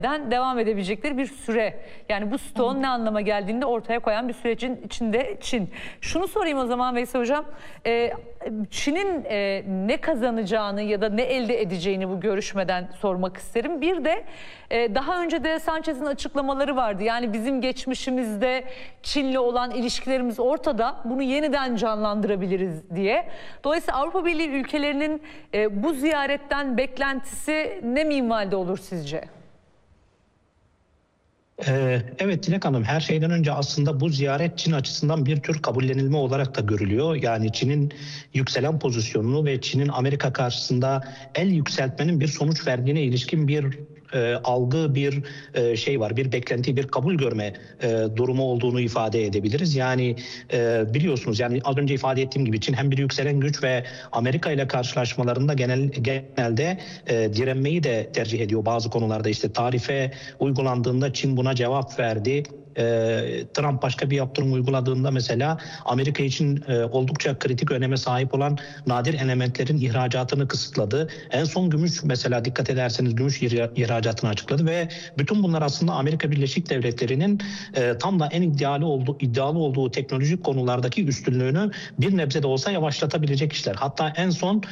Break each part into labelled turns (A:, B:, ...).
A: devam edebilecekleri bir süre. Yani bu stoğun ne anlama geldiğini de ortaya koyan bir sürecin içinde Çin. Şunu sorayım o zaman Veysel Hocam. Çin'in ne kazanacağını ya da ne elde edeceğini bu görüşmeden sormak isterim. Bir de daha önce de Sanchez'in açıklamaları vardı. Yani bizim geçmişimizde Çin'le olan ilişkilerimiz ortada. Bunu yeniden canlandırabiliriz diye. Dolayısıyla Avrupa Birliği ülkelerinin bu ziyaretten beklentisi ne minvalde olur sizce?
B: Evet Dilek Hanım, her şeyden önce aslında bu ziyaret Çin açısından bir tür kabullenilme olarak da görülüyor. Yani Çin'in yükselen pozisyonunu ve Çin'in Amerika karşısında el yükseltmenin bir sonuç verdiğine ilişkin bir algı, bir şey var, bir beklenti, bir kabul görme durumu olduğunu ifade edebiliriz. Yani biliyorsunuz, yani az önce ifade ettiğim gibi Çin hem bir yükselen güç ve Amerika ile karşılaşmalarında genelde direnmeyi de tercih ediyor. Bazı konularda işte tarife uygulandığında Çin buna cevap verdi. Trump başka bir yaptırım uyguladığında mesela Amerika için oldukça kritik öneme sahip olan nadir elementlerin ihracatını kısıtladı. En son gümüş, mesela dikkat ederseniz gümüş ihracatını açıkladı ve bütün bunlar aslında Amerika Birleşik Devletleri'nin tam da en iddialı olduğu teknolojik konulardaki üstünlüğünü bir nebze de olsa yavaşlatabilecek işler. Hatta en son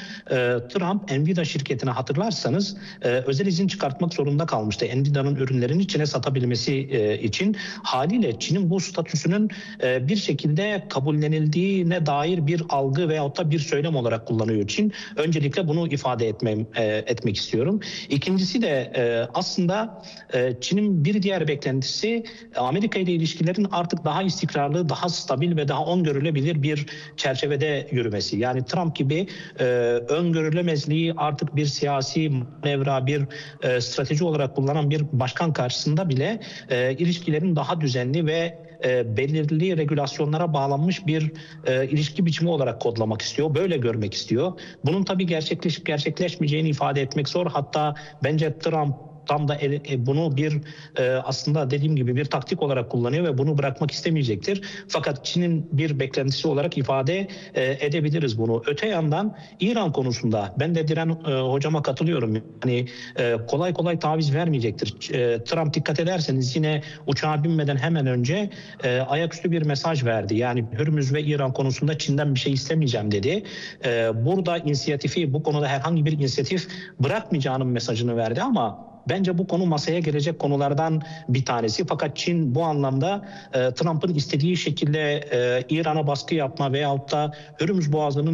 B: Trump Nvidia şirketine, hatırlarsanız, özel izin çıkartmak zorunda kalmıştı Nvidia'nın ürünlerini Çin'e satabilmesi için. Haliyle Çin'in bu statüsünün bir şekilde kabullenildiğine dair bir algı veyahut da bir söylem olarak kullanıyor Çin. Öncelikle bunu ifade etmek istiyorum. İkincisi de aslında Çin'in bir diğer beklentisi Amerika ile ilişkilerin artık daha istikrarlı, daha stabil ve daha öngörülebilir bir çerçevede yürümesi. Yani Trump gibi öngörülemezliği artık bir siyasi manevra, bir strateji olarak kullanan bir başkan karşısında bile ilişkilerin daha düzenli ve belirli regülasyonlara bağlanmış bir ilişki biçimi olarak kodlamak istiyor. Böyle görmek istiyor. Bunun tabii gerçekleşip gerçekleşmeyeceğini ifade etmek zor. Hatta bence Trump tam da bunu bir aslında dediğim gibi bir taktik olarak kullanıyor ve bunu bırakmak istemeyecektir. Fakat Çin'in bir beklentisi olarak ifade edebiliriz bunu. Öte yandan İran konusunda ben de Diren hocama katılıyorum. Yani kolay kolay taviz vermeyecektir. Trump, dikkat ederseniz, yine uçağa binmeden hemen önce ayaküstü bir mesaj verdi. Yani Hürmüz ve İran konusunda Çin'den bir şey istemeyeceğim dedi. Burada inisiyatifi, bu konuda herhangi bir inisiyatif bırakmayacağının mesajını verdi ama bence bu konu masaya gelecek konulardan bir tanesi. Fakat Çin bu anlamda Trump'ın istediği şekilde İran'a baskı yapma veyahut da Hürmüz Boğazı'nın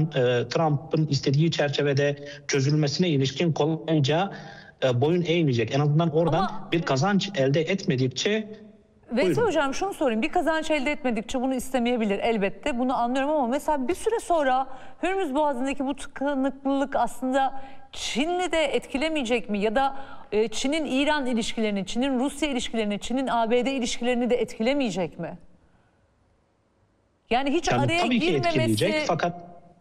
B: Trump'ın istediği çerçevede çözülmesine ilişkin kolayca boyun eğmeyecek. En azından oradan bir kazanç elde etmedikçe...
A: Veysel Hocam, şunu sorayım. Bir kazanç elde etmedikçe bunu istemeyebilir elbette. Bunu anlıyorum ama mesela bir süre sonra Hürmüz Boğazı'ndaki bu tıkanıklılık aslında Çin'i de etkilemeyecek mi? Ya da Çin'in İran ilişkilerini, Çin'in Rusya ilişkilerini, Çin'in ABD ilişkilerini de etkilemeyecek mi? Yani hiç araya
B: tabii ki
A: girmemesi...
B: etkileyecek fakat...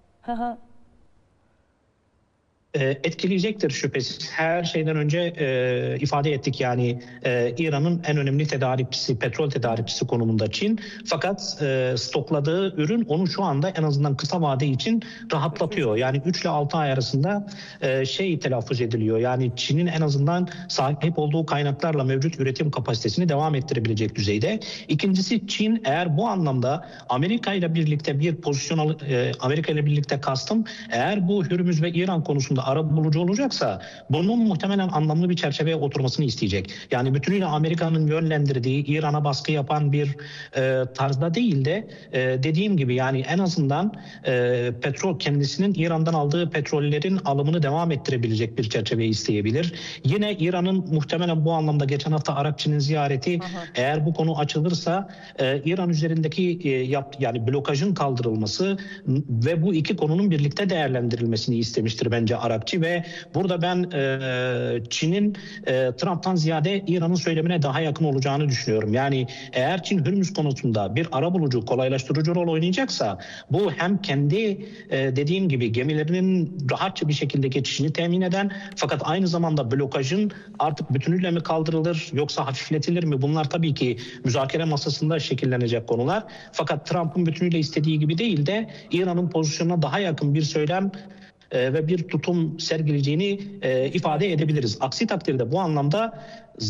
B: etkileyecektir şüphesiz. Her şeyden önce ifade ettik, yani İran'ın en önemli tedarikçisi, petrol tedarikçisi konumunda Çin. Fakat stokladığı ürün onu şu anda en azından kısa vade için rahatlatıyor. Yani 3 ile 6 ay arasında telaffuz ediliyor. Yani Çin'in en azından sahip olduğu kaynaklarla mevcut üretim kapasitesini devam ettirebilecek düzeyde. İkincisi, Çin eğer bu anlamda Amerika ile birlikte bir pozisyon Amerika ile birlikte kastım, eğer bu Hürmüz ve İran konusunda arabulucu olacaksa bunun muhtemelen anlamlı bir çerçeveye oturmasını isteyecek. Yani bütünüyle Amerika'nın yönlendirdiği, İran'a baskı yapan bir tarzda değil de dediğim gibi, yani en azından petrol, kendisinin İran'dan aldığı petrollerin alımını devam ettirebilecek bir çerçeveyi isteyebilir. Yine İran'ın muhtemelen bu anlamda geçen hafta Arakçı'nın ziyareti, eğer bu konu açılırsa İran üzerindeki yani blokajın kaldırılması ve bu iki konunun birlikte değerlendirilmesini istemiştir bence Arakçı ve burada ben Çin'in Trump'tan ziyade İran'ın söylemine daha yakın olacağını düşünüyorum. Yani eğer Çin Hürmüz konusunda bir arabulucu, kolaylaştırıcı rol oynayacaksa bu hem kendi dediğim gibi gemilerinin rahatça bir şekilde geçişini temin eden, fakat aynı zamanda blokajın artık bütünüyle mi kaldırılır yoksa hafifletilir mi? Bunlar tabii ki müzakere masasında şekillenecek konular. Fakat Trump'ın bütünüyle istediği gibi değil de İran'ın pozisyonuna daha yakın bir söylem ve bir tutum sergileyeceğini ifade edebiliriz. Aksi takdirde bu anlamda